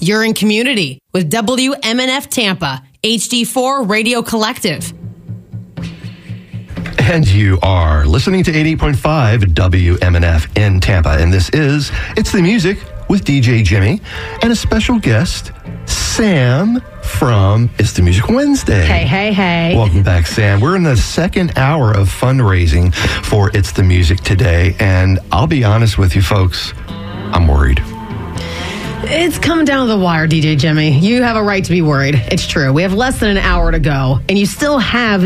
You're in community with WMNF Tampa, HD4 Radio Collective. And you are listening to 88.5 WMNF in Tampa. And this is It's the Music with DJ Jimmy and a special guest, Sam from It's the Music Wednesday. Hey. Welcome back, Sam. We're in the second hour of fundraising for It's the Music today. And I'll be honest with you folks, I'm worried. It's coming down to the wire, DJ Jimmy. You have a right to be worried. It's true. We have less than an hour to go, and you still have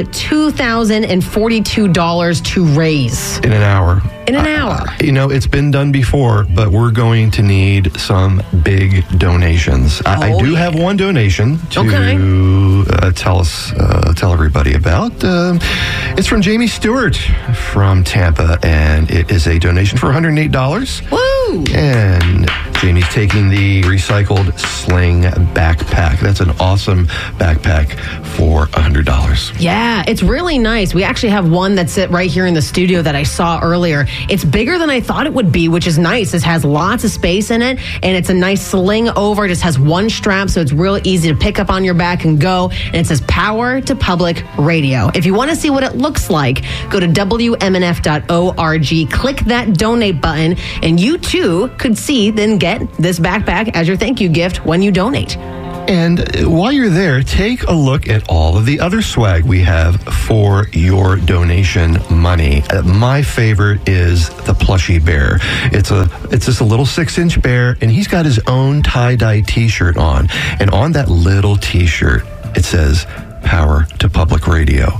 $2,042 to raise. In an hour. In an hour. It's been done before, but we're going to need some big donations. I do have one donation to tell everybody about. It's from Jamie Stewart from Tampa, and it is a donation for $108. Woo! And Jamie's taking the recycled Sling backpack. That's an awesome backpack for $100. Yeah, it's really nice. We actually have one that's right here in the studio that I saw earlier. It's bigger than I thought it would be, which is nice. It has lots of space in it, and it's a nice sling over. It just has one strap, so it's real easy to pick up on your back and go. And it says Power to Public Radio. If you want to see what it looks like, go to WMNF.org, click that donate button, and you too could see, then get this backpack as your thank you gift when you donate. And while you're there, take a look at all of the other swag we have for your donation money. My favorite is the plushie bear. It's just a little 6-inch bear, and he's got his own tie-dye t-shirt on. And on that little t-shirt, it says Power to Public Radio.